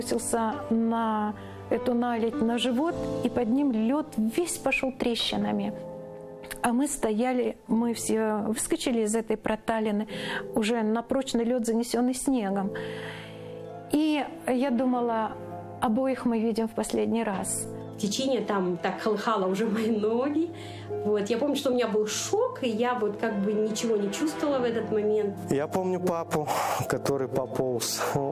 Бросился на эту наледь на живот, и под ним лед весь пошел трещинами. А мы стояли, мы все выскочили из этой проталины, уже на прочный лед, занесенный снегом. И я думала, обоих мы видим в последний раз. Течение там так колыхало уже мои ноги. Вот. Я помню, что у меня был шок, и я вот как бы ничего не чувствовала в этот момент. Я помню папу, который пополз.